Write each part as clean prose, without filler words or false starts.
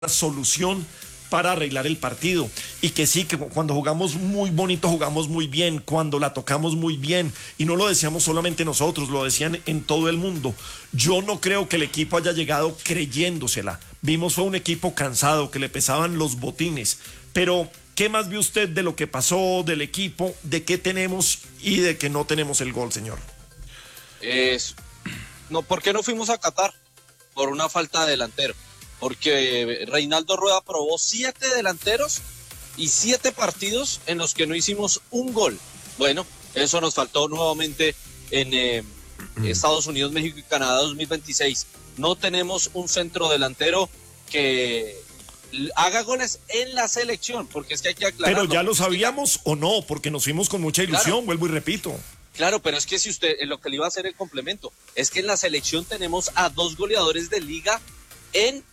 solución para arreglar el partido, y que sí, que cuando jugamos muy bonito jugamos muy bien, cuando la tocamos muy bien, y no lo decíamos solamente nosotros, lo decían en todo el mundo. Yo no creo que el equipo haya llegado creyéndosela. Vimos fue un equipo cansado, que le pesaban los botines, pero ¿qué más vio usted de lo que pasó del equipo, de qué tenemos y de que no tenemos el gol, señor? No, ¿por qué no fuimos a Qatar? Por una falta de delantero. Porque Reinaldo Rueda probó 7 delanteros y 7 partidos en los que no hicimos un gol. Bueno, eso nos faltó nuevamente en Estados Unidos, México y Canadá 2026. No tenemos un centro delantero que haga goles en la selección, porque es que hay que aclarar. Pero ya lo sabíamos o no, porque nos fuimos con mucha ilusión, claro. Vuelvo y repito. Claro, pero es que si usted, en lo que le iba a hacer el complemento, es que en la selección tenemos a 2 goleadores de liga en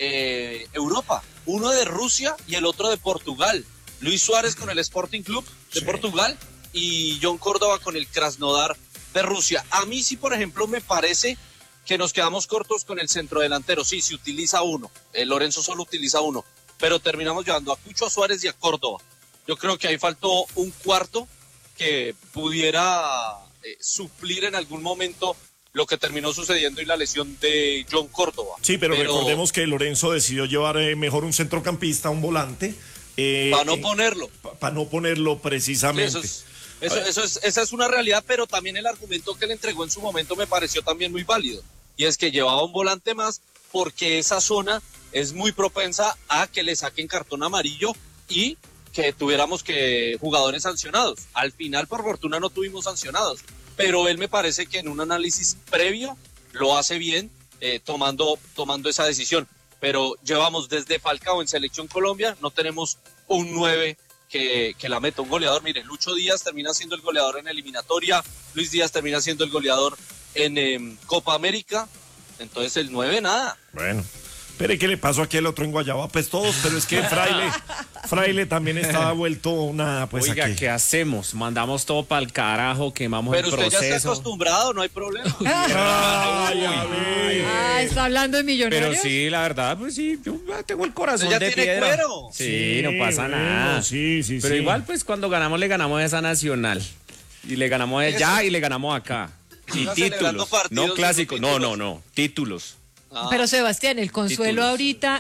Europa, uno de Rusia y el otro de Portugal. Luis Suárez con el Sporting Club de Portugal y John Córdoba con el Krasnodar de Rusia. A mí sí, por ejemplo, me parece que nos quedamos cortos con el centrodelantero. Sí, se utiliza uno, Lorenzo solo utiliza uno, pero terminamos llevando a Cucho, a Suárez y a Córdoba. Yo creo que ahí faltó un cuarto que pudiera suplir en algún momento lo que terminó sucediendo y la lesión de John Córdoba. Sí, pero recordemos que Lorenzo decidió llevar mejor un centrocampista, un volante. Para no ponerlo. Para no ponerlo precisamente. Sí, esa es una realidad, pero también el argumento que le entregó en su momento me pareció también muy válido. Y es que llevaba un volante más porque esa zona es muy propensa a que le saquen cartón amarillo y que tuviéramos que jugadores sancionados. Al final, por fortuna, no tuvimos sancionados. Pero él me parece que en un análisis previo lo hace bien tomando esa decisión. Pero llevamos desde Falcao en Selección Colombia, no tenemos un 9 que la meta, un goleador. Mire, Lucho Díaz termina siendo el goleador en eliminatoria, Luis Díaz termina siendo el goleador en Copa América, entonces el 9 nada. Bueno. Pero ¿qué le pasó aquí al otro en Guayaba? Pues todos, pero es que Fraile también estaba vuelto nada, pues. Oiga, aquí. ¿Qué hacemos? Mandamos todo para el carajo, quemamos pero el proceso. Pero usted ya está acostumbrado, no hay problema. Está hablando de Millonarios. Pero sí, la verdad, pues sí, yo tengo el corazón ya de tiene piedra. Cuero. Sí, no pasa nada. Sí. Pero igual, pues cuando ganamos, le ganamos a esa Nacional. Y le ganamos allá y le ganamos acá. Y títulos, no clásicos, no, títulos. Pero Sebastián, el consuelo ahorita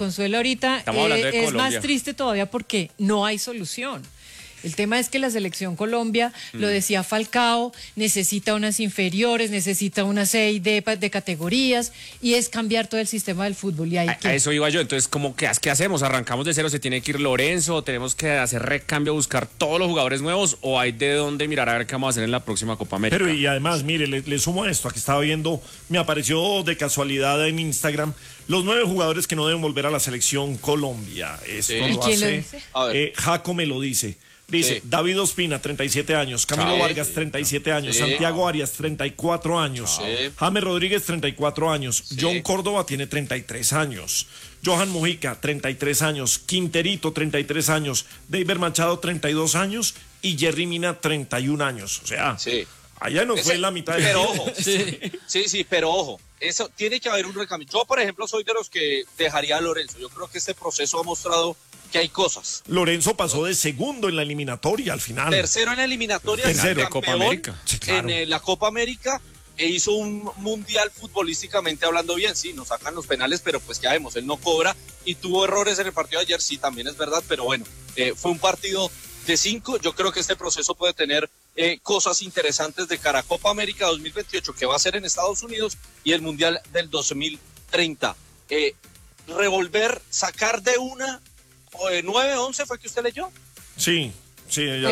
es más triste todavía porque no hay solución. El tema es que la Selección Colombia, lo decía Falcao, necesita unas inferiores, necesita una C y D de categorías, y es cambiar todo el sistema del fútbol. Y a eso iba yo. Entonces, ¿qué hacemos? ¿Arrancamos de cero? ¿Se tiene que ir Lorenzo? ¿Tenemos que hacer recambio, buscar todos los jugadores nuevos? ¿O hay de dónde mirar a ver qué vamos a hacer en la próxima Copa América? Pero y además, mire, le sumo a esto, aquí estaba viendo, me apareció de casualidad en Instagram, los 9 jugadores que no deben volver a la Selección Colombia. Esto lo hace, Jaco me lo dice. Dice, David Ospina, 37 años, Camilo Vargas, 37 años, Santiago Arias, 34 años, James Rodríguez, 34 años, John Córdoba tiene 33 años, Johan Mojica, 33 años, Quinterito, 33 años, David Machado, 32 años y Jerry Mina, 31 años. O sea, allá nos fue la mitad del Pero ojo, pero ojo, eso tiene que haber un recambio. Yo, por ejemplo, soy de los que dejaría a Lorenzo. Yo creo que este proceso ha mostrado que hay cosas. Lorenzo pasó de segundo en la eliminatoria al final. Tercero en la eliminatoria. Tercero de Copa América. Sí, claro. En la Copa América e hizo un mundial futbolísticamente hablando bien. Sí, nos sacan los penales, pero pues ya vemos, él no cobra y tuvo errores en el partido de ayer, sí, también es verdad, pero bueno, fue un partido de 5. Yo creo que este proceso puede tener cosas interesantes de cara a Copa América 2028, que va a ser en Estados Unidos, y el Mundial del 2030. Revolver, sacar de una 9-11 fue que usted leyó. Sí, ya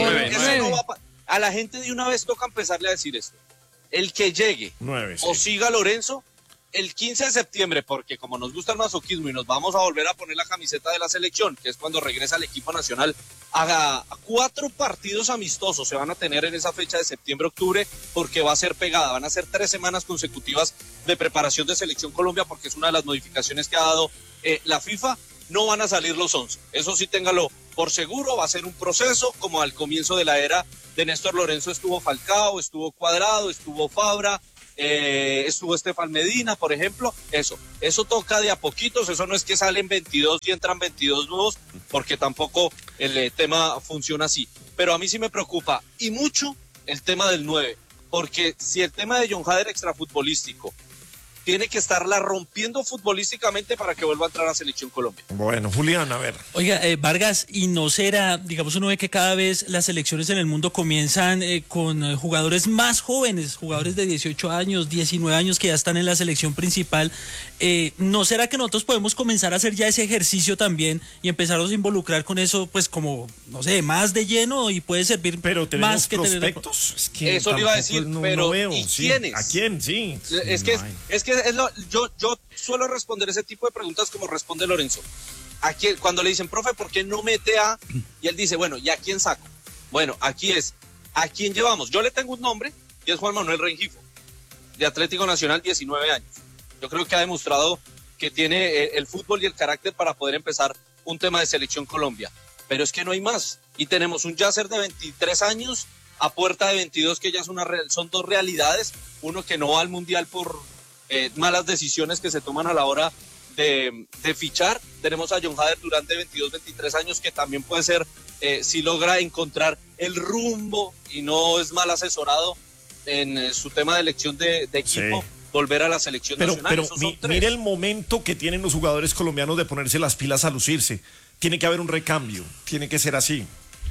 a la gente de una vez toca empezarle a decir esto. El que llegue 9, o siga Lorenzo el 15 de septiembre, porque como nos gusta el masoquismo y nos vamos a volver a poner la camiseta de la selección, que es cuando regresa el equipo nacional, haga 4 partidos amistosos se van a tener en esa fecha de septiembre-octubre, porque va a ser pegada, van a ser 3 semanas consecutivas de preparación de Selección Colombia, porque es una de las modificaciones que ha dado la FIFA. No van a salir los 11, eso sí téngalo por seguro, va a ser un proceso como al comienzo de la era de Néstor Lorenzo estuvo Falcao, estuvo Cuadrado, estuvo Fabra, estuvo Estefan Medina, por ejemplo, eso toca de a poquitos, eso no es que salen 22 y entran 22 nuevos, porque tampoco el tema funciona así. Pero a mí sí me preocupa, y mucho, el tema del 9, porque si el tema de John Hader extrafutbolístico tiene que estarla rompiendo futbolísticamente para que vuelva a entrar a Selección Colombia. Bueno, Julián, a ver. Oiga, Vargas, y no será, digamos, uno ve que cada vez las selecciones en el mundo comienzan con jugadores más jóvenes, jugadores de 18 años, 19 años que ya están en la selección principal. ¿No será que nosotros podemos comenzar a hacer ya ese ejercicio también y empezarnos a involucrar con eso, pues como, no sé, más de lleno y puede servir más que prospectos? Es que eso le iba a decir, pero no veo, ¿y quiénes? ¿A quién? Sí. Yo suelo responder ese tipo de preguntas como responde Lorenzo. Cuando le dicen, profe, ¿por qué no mete a...? Y él dice, bueno, ¿y a quién saco? Bueno, aquí es, ¿a quién llevamos? Yo le tengo un nombre, y es Juan Manuel Rengifo, de Atlético Nacional, 19 años. Yo creo que ha demostrado que tiene el fútbol y el carácter para poder empezar un tema de Selección Colombia. Pero es que no hay más. Y tenemos un Yasser de 23 años a puerta de 22, que ya son dos realidades. Uno que no va al Mundial por malas decisiones que se toman a la hora de fichar. Tenemos a John Hader Durán de 22, 23 años, que también puede ser, si logra encontrar el rumbo y no es mal asesorado en su tema de elección de equipo, volver a la selección nacional. Pero mire el momento que tienen los jugadores colombianos de ponerse las pilas a lucirse. Tiene que haber un recambio, tiene que ser así.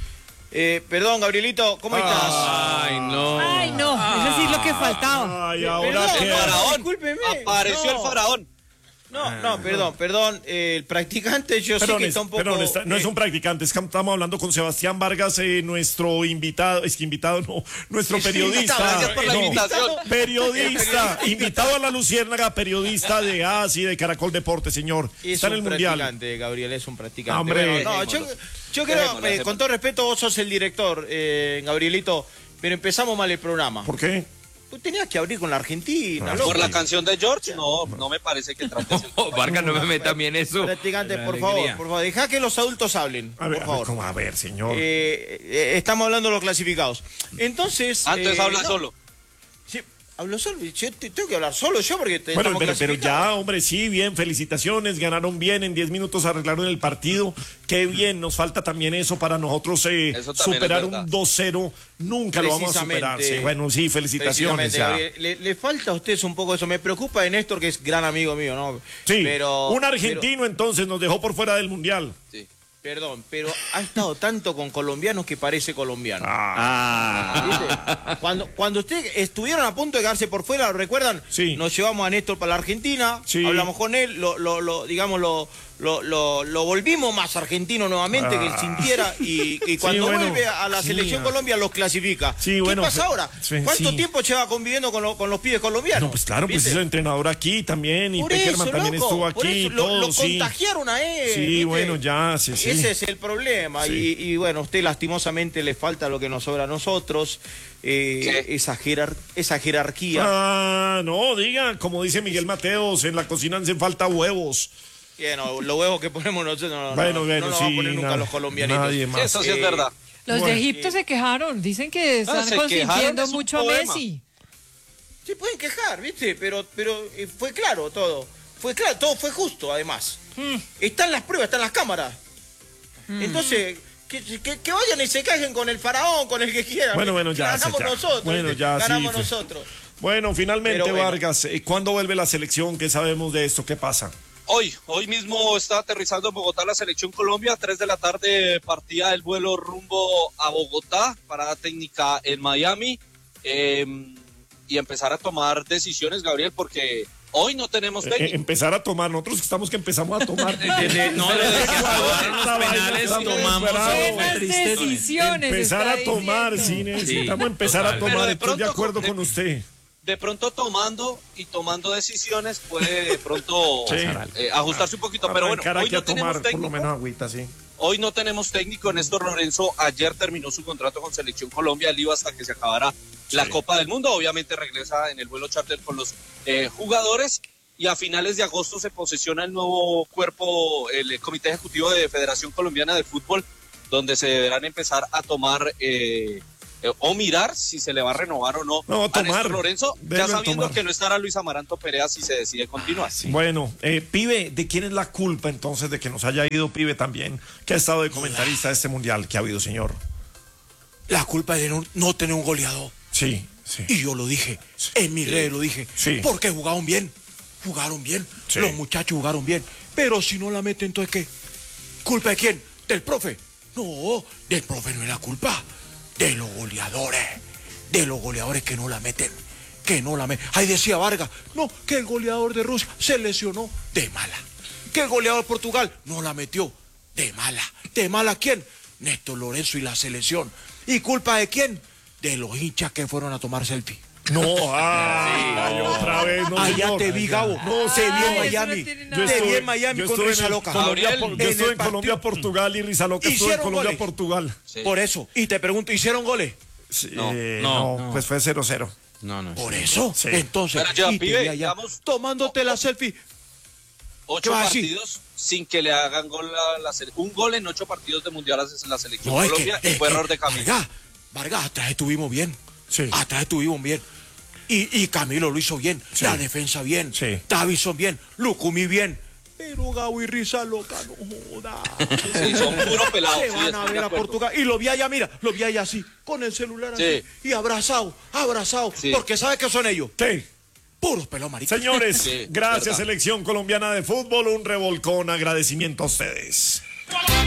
Perdón, Gabrielito, ¿cómo estás? Ay, no, eso sí es lo que faltaba. Ay, ahora perdón, que... el faraón, discúlpeme. apareció el faraón. No, perdón, el practicante yo sé que está un poco... no es un practicante, estamos hablando con Sebastián Vargas, nuestro invitado, nuestro periodista. Gracias por la invitación. Periodista, invitado a la Luciérnaga, periodista de ASI, de Caracol Deporte, señor. Está en el Mundial. Es un practicante, Gabriel, es un practicante. Hombre. No, yo creo, con todo respeto, vos sos el director, Gabrielito, pero empezamos mal el programa. ¿Por qué? Tú tenías que abrir con la Argentina. ¿Por la canción de George? No me parece que trates el tema. Vargas, no me meta bien eso. Practicante, por favor, deja que los adultos hablen, por favor. A ver, señor. Estamos hablando de los clasificados. Entonces... Antes habla solo. Sí, hablo solo. Yo tengo que hablar solo yo porque... Bueno, pero ya, hombre, sí, bien, felicitaciones, ganaron bien, en 10 minutos arreglaron el partido, qué bien, nos falta también eso para nosotros superar un 2-0, nunca lo vamos a superar. Sí, bueno, sí, felicitaciones. Ya. Le falta a ustedes un poco eso, me preocupa de Néstor, que es gran amigo mío, ¿no? Sí, un argentino entonces nos dejó por fuera del Mundial. Sí. Perdón, pero ha estado tanto con colombianos que parece colombiano. Cuando ustedes estuvieron a punto de quedarse por fuera, ¿lo recuerdan? Sí. Nos llevamos a Néstor para la Argentina, hablamos con él, lo volvimos más argentino nuevamente, que él sintiera, y cuando vuelve a la selección Colombia los clasifica. ¿Qué pasa ahora? ¿Cuánto tiempo lleva conviviendo con los pibes colombianos? No, pues claro, pues es el entrenador aquí también, y Peckerman también estuvo aquí. Lo contagiaron a él. Sí, ¿viste? Bueno, ya, sí. Ese es el problema, y bueno, usted lastimosamente le falta lo que nos sobra a nosotros, esa jerarquía. No, diga, como dice Miguel Mateos, en la cocina hacen falta huevos. Los huevos que ponemos nosotros no nos van a poner nunca los colombianitos. Eso sí es verdad. Los de Egipto se quejaron, dicen que están consintiendo mucho a Messi. Se pueden quejar, ¿viste? Pero fue claro todo. Todo fue justo, además. Están las pruebas, están las cámaras. Entonces, que vayan y se quejen con el faraón, con el que quieran. Bueno, ya. Ganamos nosotros. Bueno, ya, ganamos nosotros. Bueno, finalmente, Vargas, ¿cuándo vuelve la selección? ¿Qué sabemos de esto? ¿Qué pasa? Hoy mismo está aterrizando en Bogotá la Selección Colombia. 3 de la tarde partía el vuelo rumbo a Bogotá, parada técnica en Miami, y empezar a tomar decisiones, Gabriel, porque hoy no tenemos técnico. Empezar a tomar, nosotros estamos que empezamos a tomar. Decisiones. Empezar a tomar, sí, necesitamos empezar a tomar. Estoy de acuerdo con usted. De pronto tomando decisiones puede de pronto ajustarse un poquito, pero bueno, hoy no tenemos técnico. Por lo menos agüita, sí. Hoy no tenemos técnico. Néstor Lorenzo ayer terminó su contrato con Selección Colombia, él iba hasta que se acabara la Copa del Mundo, obviamente regresa en el vuelo charter con los jugadores, y a finales de agosto se posesiona el nuevo cuerpo, el Comité Ejecutivo de Federación Colombiana de Fútbol, donde se deberán empezar a tomar o mirar si se le va a renovar o no, a Néstor Lorenzo, ya sabiendo que no estará Luis Amaranto Perea si se decide continuar. Sí. Bueno, Pibe, ¿de quién es la culpa entonces de que nos haya ido Pibe también, que ha estado de comentarista de este mundial que ha habido, señor? La culpa es de no tener un goleador. Sí, sí. Y yo lo dije, en mis redes lo dije, porque jugaron bien, sí. Los muchachos jugaron bien, pero si no la meten, entonces ¿qué? ¿Culpa de quién? ¿Del profe? No, del profe no es la culpa, de los goleadores que no la meten, Ahí decía Vargas, no, que el goleador de Rusia se lesionó de mala, que el goleador de Portugal no la metió de mala ¿quién? Néstor Lorenzo y la selección. ¿Y culpa de quién? De los hinchas que fueron a tomar selfie. No, otra vez, no. Allá te vi, Gabo. No, te vi en Miami. Te vi en Miami con Risa Loca. Yo estuve en Colombia, Portugal y Risa Loca estuvo en Colombia, Portugal. Sí. Por eso. Y te pregunto, ¿hicieron goles? Sí, no, pues fue 0-0. No. Por eso. Sí. Entonces, ya, pibe, allá, tomándote la selfie. 8 partidos sin que le hagan gol un gol en 8 partidos de mundial a la selección Colombia y fue error de Camilo. Vargas, atrás estuvimos bien. Sí. Atrás estuvimos bien. Y Camilo lo hizo bien. Sí. La defensa bien. Sí. Davison bien. Lucumí bien. Pero Gabo y Risa Loca, no joda. Sí, son puros pelados. Se van a ver a Portugal. Y lo vi allá, mira, así, con el celular así. Y abrazado. Sí. Porque ¿sabes qué son ellos? Sí. Puros pelos maricas. Señores, gracias, Selección Colombiana de Fútbol. Un revolcón, agradecimiento a ustedes.